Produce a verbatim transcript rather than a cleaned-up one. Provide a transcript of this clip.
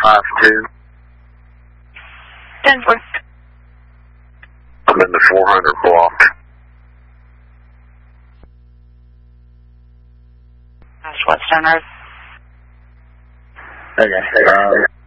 five two. ten four. I'm in the four hundred block. That's Western Earth. Okay. Um,